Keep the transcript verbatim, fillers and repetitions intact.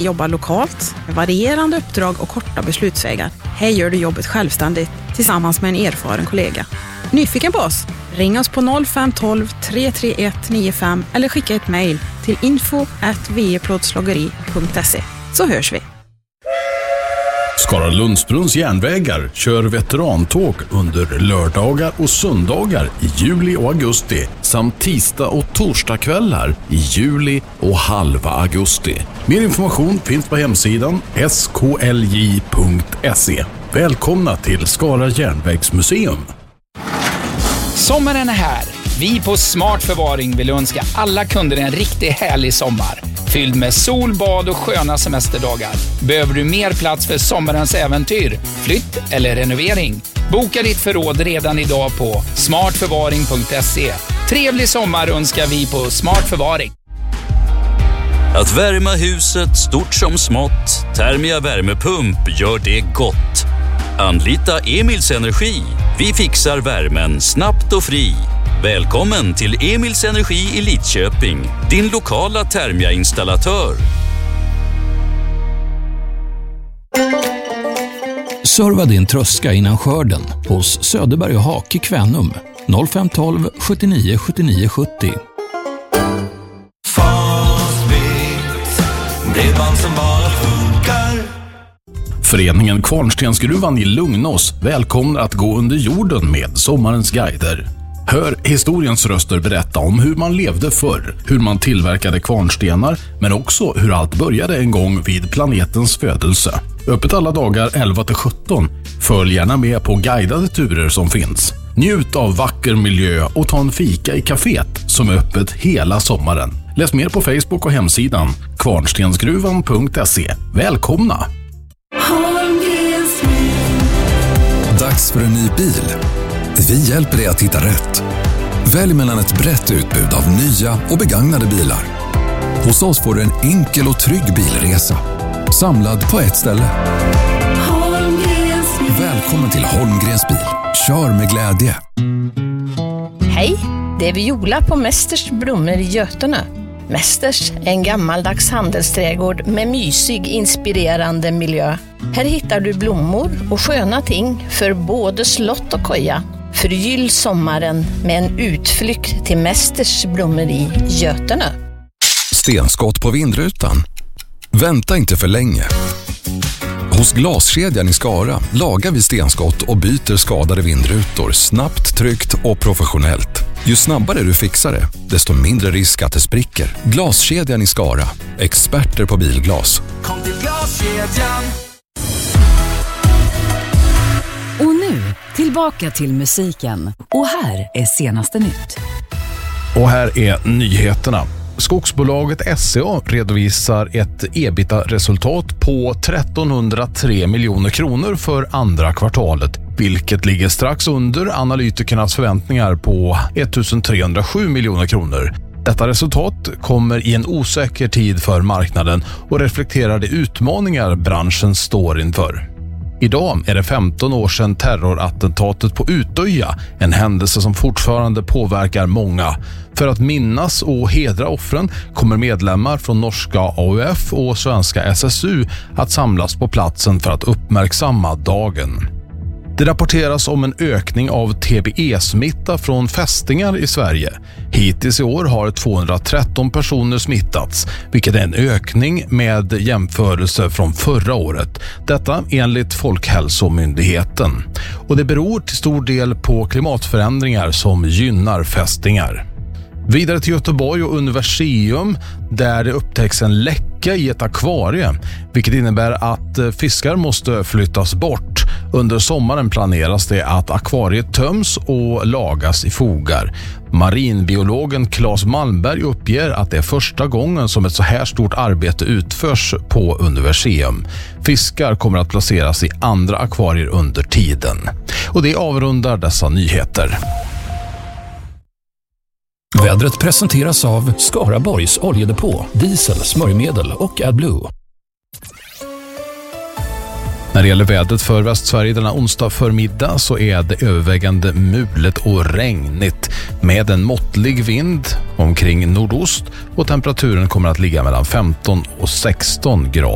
jobbar lokalt med varierande uppdrag och korta beslutsvägar. Här gör du jobbet självständigt tillsammans med en erfaren kollega. Nyfiken på oss? Ring oss på noll fem ett två tre tre ett nio fem eller skicka ett mejl till info at veplåtslageri punkt se, så hörs vi. Skara Lundsbrunns järnvägar kör veterantåg under lördagar och söndagar i juli och augusti samt tisdag och torsdagskvällar i juli och halva augusti. Mer information finns på hemsidan s k l j punkt se. Välkomna till Skara järnvägsmuseum. Sommaren är här. Vi på Smart Förvaring vill önska alla kunder en riktigt härlig sommar. Fylld med sol, bad och sköna semesterdagar. Behöver du mer plats för sommarens äventyr, flytt eller renovering? Boka ditt förråd redan idag på smart förvaring punkt se. Trevlig sommar önskar vi på Smart Förvaring. Att värma huset stort som smått, Thermia värmepump gör det gott. Anlita Emils Energi. Vi fixar värmen snabbt och fri. Välkommen till Emils Energi i Lidköping, din lokala Thermia-installatör. Serva din tröska innan skörden hos Söderberg och Hak i Kvänum. noll fem ett två sjuttionio sjuttionio sjuttio. Fastbit, bredband som bara funkar. Föreningen Kvarnstensgruvan i Lugnås välkomnar att gå under jorden med sommarens guider. Hör historiens röster berätta om hur man levde förr, hur man tillverkade kvarnstenar, men också hur allt började en gång vid planetens födelse. Öppet alla dagar elva till sjutton. Följ gärna med på guidade turer som finns. Njut av vacker miljö och ta en fika i kaféet som är öppet hela sommaren. Läs mer på Facebook och hemsidan kvarnstensgruvan punkt se. Välkomna! Dags för en ny bil. Vi hjälper dig att hitta rätt. Välj mellan ett brett utbud av nya och begagnade bilar. Hos oss får du en enkel och trygg bilresa. Samlad på ett ställe. Välkommen till Holmgrens bil. Kör med glädje. Hej, det är Viola på Mästers blommor i Götene. Mästers är en gammaldags handelsträdgård med mysig, inspirerande miljö. Här hittar du blommor och sköna ting för både slott och koja. Förgyll sommaren med en utflykt till Mästers blommor i Götene. Stenskott på vindrutan. Vänta inte för länge. Hos Glaskedjan i Skara lagar vi stenskott och byter skadade vindrutor snabbt, tryggt och professionellt. Ju snabbare du fixar det, desto mindre risk att det spricker. Glaskedjan i Skara. Experter på bilglas. Kom till Glaskedjan. Och nu, tillbaka till musiken. Och här är senaste nytt. Och här är nyheterna. Skogsbolaget S C A redovisar ett EBITDA-resultat på trettonhundratre miljoner kronor för andra kvartalet, vilket ligger strax under analytikernas förväntningar på ettusentrehundrasju miljoner kronor. Detta resultat kommer i en osäker tid för marknaden och reflekterar de utmaningar branschen står inför. Idag är det femton år sedan terrorattentatet på Utöja, en händelse som fortfarande påverkar många. För att minnas och hedra offren kommer medlemmar från norska A U F och svenska S S U att samlas på platsen för att uppmärksamma dagen. Det rapporteras om en ökning av T B E-smitta från fästingar i Sverige. Hittills i år har tvåhundratretton personer smittats, vilket är en ökning med jämförelse från förra året. Detta enligt Folkhälsomyndigheten. Och det beror till stor del på klimatförändringar som gynnar fästingar. Vidare till Göteborg och Universium där det upptäcks en läcka i ett akvarie, vilket innebär att fiskar måste flyttas bort. Under sommaren planeras det att akvariet töms och lagas i fogar. Marinbiologen Claes Malmberg uppger att det är första gången som ett så här stort arbete utförs på Universium. Fiskar kommer att placeras i andra akvarier under tiden. Och det avrundar dessa nyheter. Vädret presenteras av Skaraborgs oljedepå, diesel, smörjmedel och AdBlue. När det gäller vädret för Västsverige denna onsdag förmiddag så är det övervägande mulet och regnigt med en måttlig vind omkring nordost och temperaturen kommer att ligga mellan femton och sexton grader.